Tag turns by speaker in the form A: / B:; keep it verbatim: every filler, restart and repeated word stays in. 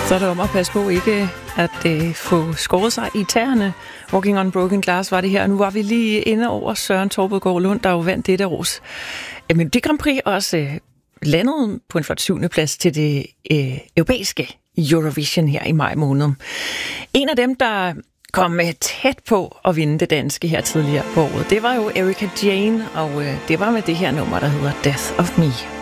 A: Så er det om at passe på ikke at øh, få skåret sig i tæerne. Walking on Broken Glass var det her. Nu var vi lige inde over Søren Torpedgaard Lund, der jo vandt dette års Melodi Grand Prix, også øh, landet på en flot syvende plads til det øh, europæiske Eurovision her i maj måned. En af dem, der kom tæt på at vinde det danske her tidligere på året, det var jo Erika Jane, og øh, det var med det her nummer, der hedder Death of Me.